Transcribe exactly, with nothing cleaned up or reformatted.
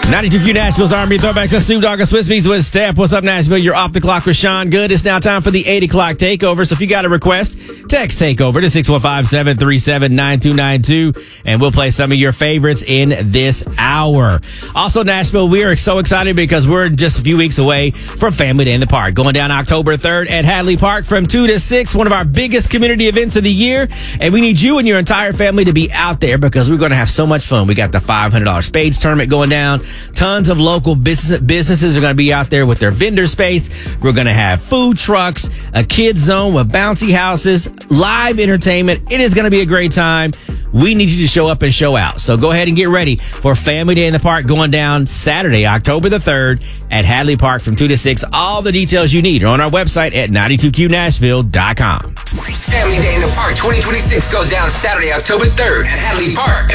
ninety-two Q Nashville's R and B Throwbacks. That's Snoop Dogg and Swiss Beats with Steph. What's up, Nashville? You're off the clock with Sean Good. It's now time for the eight o'clock takeover. So if you got a request, text takeover to six one five, seven three seven, nine two nine two, and we'll play some of your favorites in this hour. Also, Nashville, we are so excited because we're just a few weeks away from Family Day in the Park. Going down October third at Hadley Park from two to six, one of our biggest community events of the year. And we need you and your entire family to be out there because we're going to have so much fun. We got the five hundred dollars Spades tournament going down. Tons of local business, businesses are going to be out there with their vendor space. We're going to have food trucks, a kids zone with bouncy houses, live entertainment. It is going to be a great time. We need you to show up and show out. So go ahead and get ready for Family Day in the Park going down Saturday, October the third at Hadley Park from two to six. All the details you need are on our website at ninety-two Q Nashville dot com. Family Day in the Park twenty twenty-six goes down Saturday, October third at Hadley Park.